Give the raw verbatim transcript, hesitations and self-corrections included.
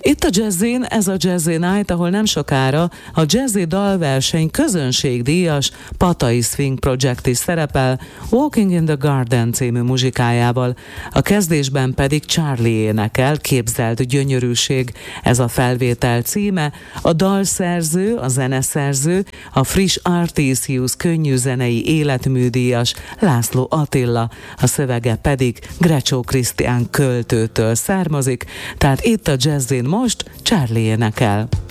Itt a Jazzin, ez a Jazzy Night, ahol nem sokára a Jazzy Dalverseny közönségdíjas Patai Swing Project is szerepel Walking in the Garden című muzsikájával. A kezdésben pedig Charlie énekel, Képzeld gyönyörűség, ez a felvétel címe. A dalszerző, a zeneszerző, a friss Artisius könnyű zenei életműdíjas László Attila, a szövege pedig Grecsó Krisztián költőtől származik, tehát itt a Jazzin most Charlie énekel.